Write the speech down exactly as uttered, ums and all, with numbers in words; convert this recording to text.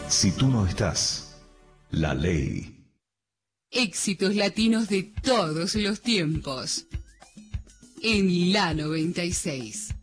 Si tú no estás, la ley. Éxitos latinos de todos los tiempos. En la noventa y seis.